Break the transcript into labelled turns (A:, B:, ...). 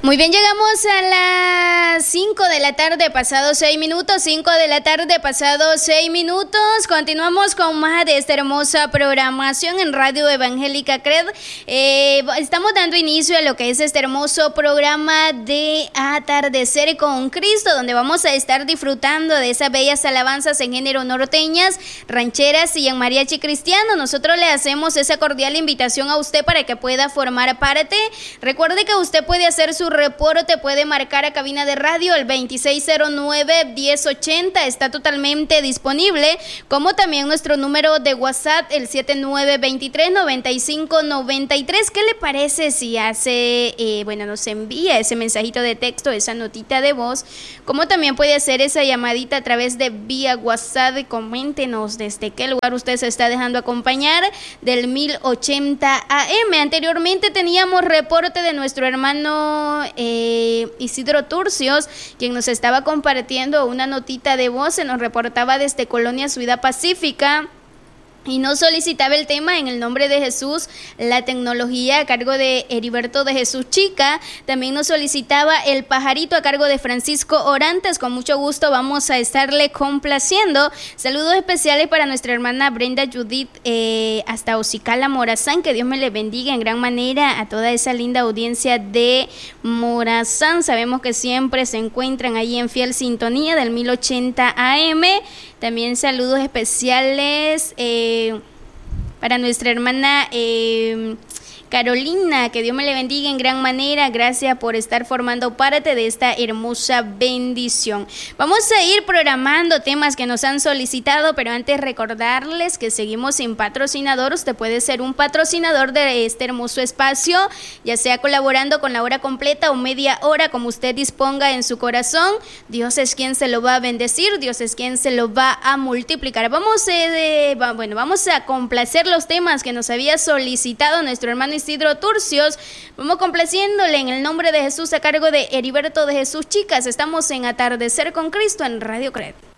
A: Muy bien, llegamos a las 5 de la tarde, pasado 6 minutos, 5 de la tarde, pasado 6 minutos. Continuamos con más de esta hermosa programación en Radio Evangélica CRED. Estamos dando inicio a lo que es este hermoso programa de Atardecer con Cristo, donde vamos a estar disfrutando de esas bellas alabanzas en género norteñas, rancheras y en mariachi cristiano. Nosotros le hacemos esa cordial invitación a usted para que pueda formar parte. Recuerde que usted puede hacer su reporte, puede marcar a cabina de radio el 2609-1080, está totalmente disponible, como también nuestro número de WhatsApp, el 7923-9593. ¿Qué le parece si nos envía ese mensajito de texto, esa notita de voz, como también puede hacer esa llamadita a través de vía WhatsApp? Coméntenos desde qué lugar usted se está dejando acompañar del 1080 AM. Anteriormente teníamos reporte de nuestro hermano Isidro Turcios, quien nos estaba compartiendo una notita de voz. Se nos reportaba desde Colonia Ciudad Pacífica y nos solicitaba el tema En el nombre de Jesús, la tecnología, a cargo de Heriberto de Jesús Chica. También nos solicitaba El pajarito, a cargo de Francisco Orantes. Con mucho gusto vamos a estarle complaciendo. Saludos especiales para nuestra hermana Brenda Judith hasta Ocicala, Morazán. Que Dios me le bendiga en gran manera a toda esa linda audiencia de Morazán. Sabemos que siempre se encuentran ahí en fiel sintonía del 1080 AM. También saludos especiales para nuestra hermana Carolina, que Dios me le bendiga en gran manera. Gracias por estar formando parte de esta hermosa bendición. Vamos a ir programando temas que nos han solicitado, pero antes recordarles que seguimos sin patrocinador. Usted puede ser un patrocinador de este hermoso espacio, ya sea colaborando con la hora completa o media hora, como usted disponga en su corazón. Dios es quien se lo va a bendecir, Dios es quien se lo va a multiplicar. Vamos a complacer los temas que nos había solicitado nuestro hermano Isidro Turcios. Vamos complaciéndole En el nombre de Jesús, a cargo de Heriberto de Jesús Chicas. Estamos en Atardecer con Cristo en Radio CRED.